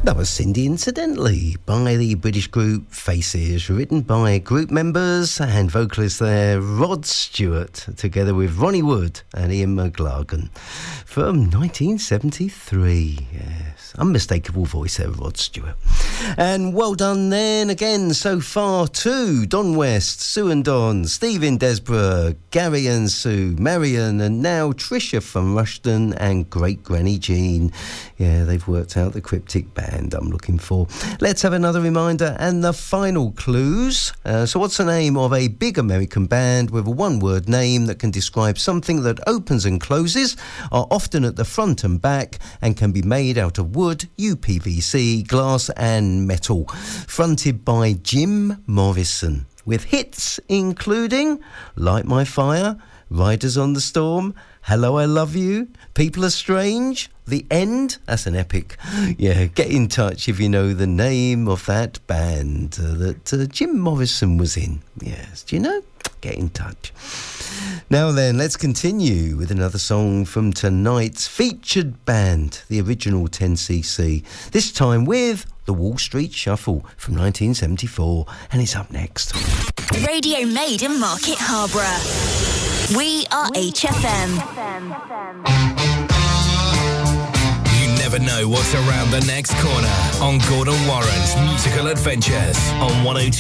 That was Cindy Incidentally by the British group Faces, written by group members and vocalist there Rod Stewart, together with Ronnie Wood and Ian McLagan, from 1973. Yes, unmistakable voice there, Rod Stewart. And well done then again so far to Don West, Sue and Don, Stephen Desborough, Gary and Sue, Marion, and now Tricia from Rushden and Great Granny Jean. Yeah, they've worked out the cryptic band I'm looking for. Let's have another reminder and the final clues. So what's the name of a big American band with a one-word name that can describe something that opens and closes, are often at the front and back, and can be made out of wood, UPVC, glass and metal? Fronted by Jim Morrison, with hits including Light My Fire, Riders on the Storm, Hello I Love You, People Are Strange, The End. That's an epic. Yeah, get in touch if you know the name of that band that Jim Morrison was in. Yes, do you know? Get in touch. Now then, let's continue with another song from tonight's featured band, the original 10cc. This time with the Wall Street Shuffle from 1974, and it's up next. Radio made in Market Harborough. We are HFM. You never know what's around the next corner on Gordon Warren's Musical Adventures on 102.